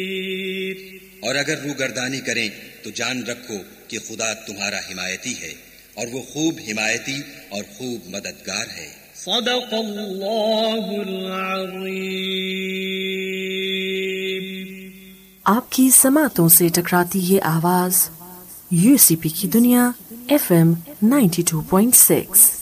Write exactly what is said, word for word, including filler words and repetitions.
और अगर रूगर्दानी करें तो जान रखो कि खुदा तुम्हारा हिमायती है और वो खूब हिमायती और खूब मददगार है। सदक़ल्लाहुल अज़ीम। आपकी समातों से टकराती ये आवाज यूसीपी की दुनिया F M ninety two point six.